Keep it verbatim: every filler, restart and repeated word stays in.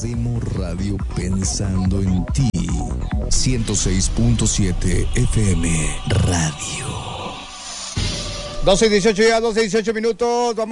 Hacemos radio pensando en ti. ciento seis punto siete F M Radio. doce y dieciocho ya, doce y dieciocho minutos. Vamos